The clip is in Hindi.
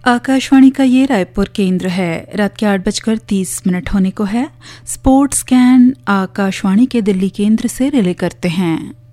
आकाशवाणी का ये रायपुर केंद्र है। रात के 8:30 होने को है। स्पोर्ट्स स्कैन आकाशवाणी के दिल्ली केंद्र से रिले करते हैं।